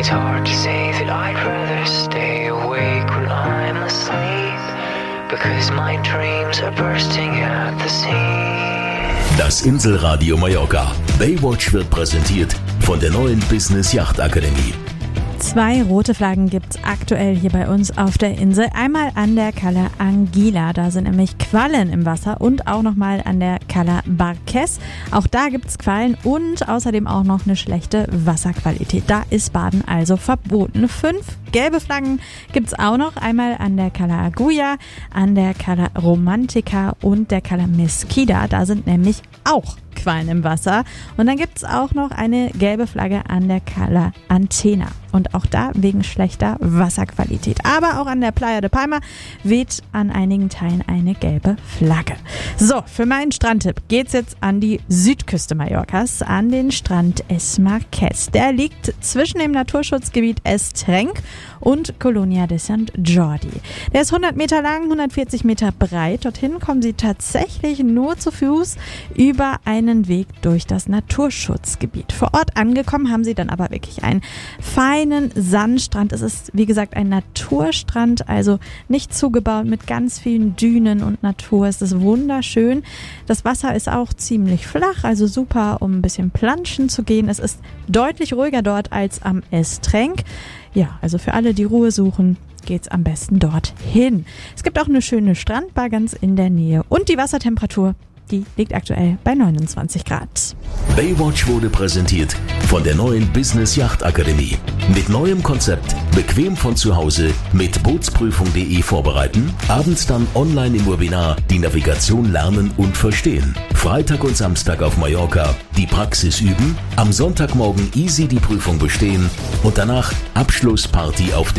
It's hard to say that I'd rather stay awake when I'm asleep, because my dreams are bursting at the seams. Das Inselradio Mallorca. Baywatch wird präsentiert von der neuen Business Yacht Akademie. 2 rote Flaggen gibt's aktuell hier bei uns auf der Insel. Einmal an der Cala Anguila, da sind nämlich Quallen im Wasser, und auch nochmal an der Cala Barques. Auch da gibt's Quallen und außerdem auch noch eine schlechte Wasserqualität. Da ist Baden also verboten. 5 gelbe Flaggen gibt's auch noch. Einmal an der Cala Agulla, an der Cala Romantica und der Cala Mesquida. Da sind nämlich auch Quallen im Wasser. Und dann gibt's auch noch eine gelbe Flagge an der Cala Antena. Und auch da wegen schlechter Wasserqualität. Aber auch an der Playa de Palma weht an einigen Teilen eine gelbe Flagge. So, für meinen Strandtipp geht's jetzt an die Südküste Mallorcas, an den Strand Es Marquès. Der liegt zwischen dem Naturschutzgebiet Estrenc und Colonia de Sant Jordi. Der ist 100 Meter lang, 140 Meter breit. Dorthin kommen Sie tatsächlich nur zu Fuß über einen Weg durch das Naturschutzgebiet. Vor Ort angekommen haben Sie dann aber wirklich einen feinen Sandstrand. Es ist, wie gesagt, ein Naturstrand, also nicht zugebaut mit ganz vielen Dünen und Natur. Es ist wunderschön. Das Wasser ist auch ziemlich flach, also super, um ein bisschen planschen zu gehen. Es ist deutlich ruhiger dort als am Estrenc. Ja, also für alle, die Ruhe suchen, geht's am besten dorthin. Es gibt auch eine schöne Strandbar ganz in der Nähe. Und die Wassertemperatur, die liegt aktuell bei 29 Grad. Baywatch wurde präsentiert von der neuen Business Yacht Akademie. Mit neuem Konzept, bequem von zu Hause, mit Bootsprüfung.de vorbereiten, abends dann online im Webinar die Navigation lernen und verstehen. Freitag und Samstag auf Mallorca die Praxis üben, am Sonntagmorgen easy die Prüfung bestehen und danach Abschlussparty auf